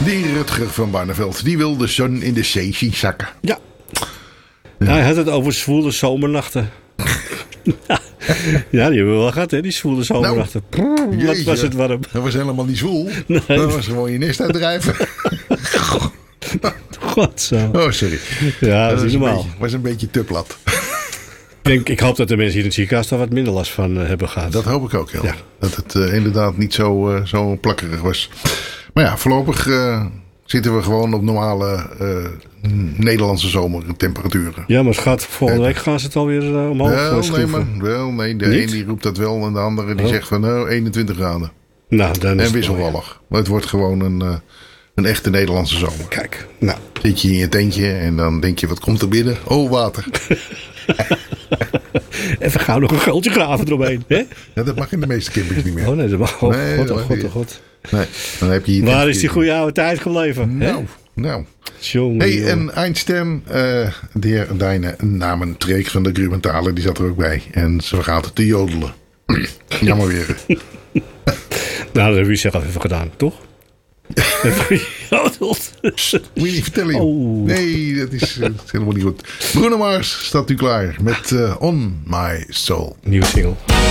Die Rutger van Barneveld, die wil de zon in de zee zien zakken. Ja. Hij had het over zwoele zomernachten. Ja, die hebben we wel gehad, hè? Die zwoele zomernachten. Wat was het warm. Dat was helemaal niet zwoel. Nee. Dat was gewoon je nest uitdrijven. God zo. Oh, sorry. Ja, dat is niet normaal. Was een beetje te plat. Ik hoop dat de mensen hier in het ziekenhuis daar wat minder last van hebben gehad. Dat hoop ik ook heel. Ja. Dat het inderdaad niet zo plakkerig was. Maar ja, voorlopig zitten we gewoon op normale Nederlandse zomertemperaturen. Ja, maar schat, volgende week gaan ze het alweer omhoog schroeven. Nee, de een die roept dat wel en de andere die zegt van 21 graden. Nou, dan is en wisselvallig. Maar het wordt gewoon een echte Nederlandse zomer. Kijk, nou. Zit je in je tentje en dan denk je, wat komt er binnen? Oh, water. Even gauw nog een grootje graven eromheen. Hè? Ja, dat mag in de meeste campings niet meer. Oh nee, dat mag. Nee, God. Nee, dan heb je hier waar is die goede oude tijd gebleven? Nou. Jongen, hey, en Einstein, de heer Dijne, namen Treek van de Grumentalen, die zat er ook bij. En ze vergaten te jodelen. Jammer weer. Nou, dat heb je zelf even gedaan, toch? Even gejodeld. Moet je niet vertellen, joh. Oh. Nee, dat is helemaal niet goed. Bruno Mars staat nu klaar met On My Soul. Nieuwe single.